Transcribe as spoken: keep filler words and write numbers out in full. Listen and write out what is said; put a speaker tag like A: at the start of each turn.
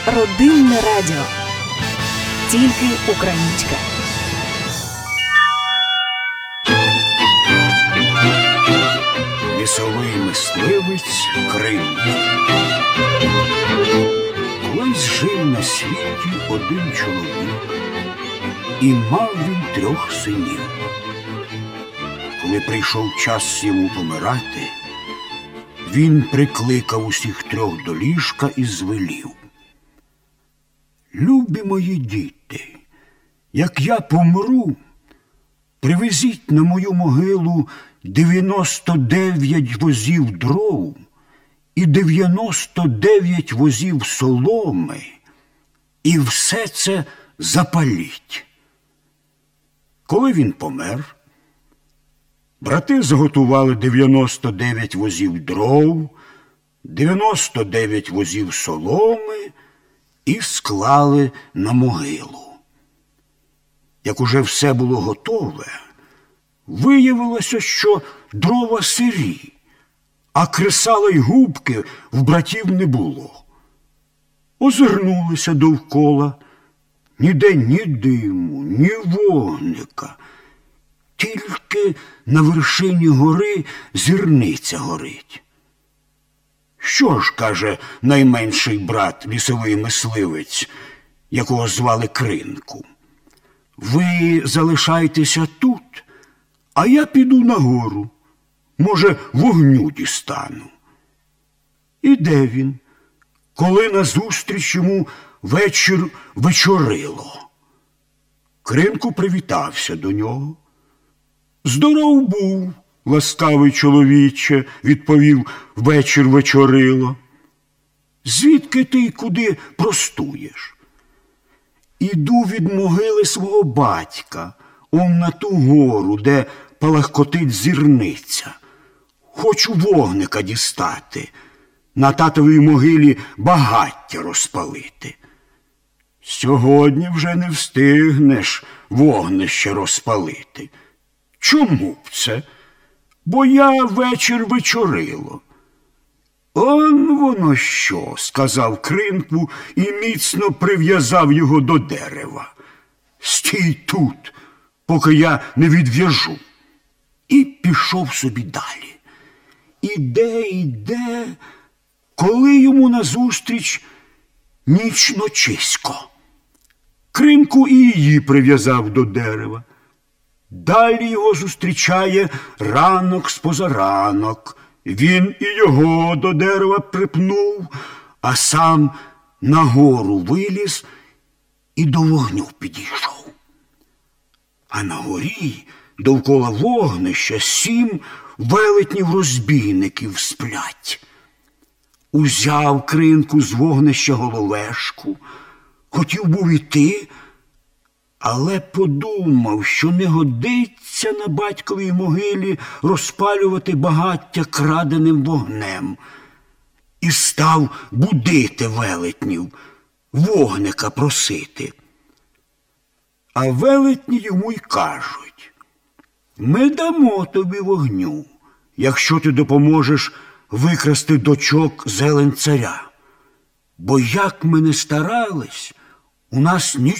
A: Родинне радіо. Тільки українське.
B: Лісовий мисливець Кринку. Колись жив на світі один чоловік, і мав він трьох синів. Коли прийшов час йому помирати, він прикликав усіх трьох до ліжка і звелів: «Любі мої діти, як я помру, привезіть на мою могилу дев'яносто дев'ять возів дров і дев'яносто дев'ять возів соломи, і все це запаліть». Коли він помер, брати заготували дев'яносто дев'ять возів дров, дев'яносто дев'ять возів соломи і склали на могилу. Як уже все було готове, виявилося, що дрова сирі, а кресала й губки в братів не було. Озирнулися довкола. Ніде ні диму, ні вогника. Тільки на вершині гори зірниця горить. «Що ж, – каже найменший брат, лісовий мисливець, якого звали Кринку, – ви залишайтеся тут, а я піду нагору, може, вогню дістану». Іде він, коли назустріч йому вечір вечорило. Кринку привітався до нього. «Здоров був, ласкавий чоловіче, – відповів вечір вечорило. Звідки ти й куди простуєш?» «Іду від могили свого батька, он на ту гору, де палахкотить зірниця. Хочу вогника дістати, на татовій могилі багаття розпалити». «Сьогодні вже не встигнеш вогнище розпалити». «Чому б це?» «Бо я вечір вечорило». «Он воно що!» – сказав Кринку і міцно прив'язав його до дерева. «Стій тут, поки я не відв'яжу». І пішов собі далі. Іде, іде, коли йому назустріч ніч ночисько. Кринку і її прив'язав до дерева. Далі його зустрічає ранок спозаранок. Він і його до дерева припнув, а сам нагору виліз і до вогню підійшов. А на горі довкола вогнища сім велетнів-розбійників сплять. Узяв Кринку з вогнища головешку, хотів був іти, але подумав, що не годиться на батьковій могилі розпалювати багаття краденим вогнем, і став будити велетнів, вогника просити. А велетні йому й кажуть: «Ми дамо тобі вогню, якщо ти допоможеш викрасти дочок зелень царя. Бо як ми не старались, у нас нічого